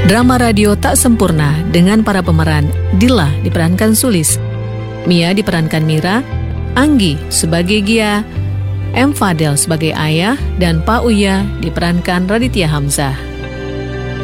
Drama radio tak sempurna dengan para pemeran Dila diperankan Sulis, Mia diperankan Mira, Anggi sebagai Gia, M. Fadel sebagai ayah, dan Pak Uya diperankan Raditya Hamzah.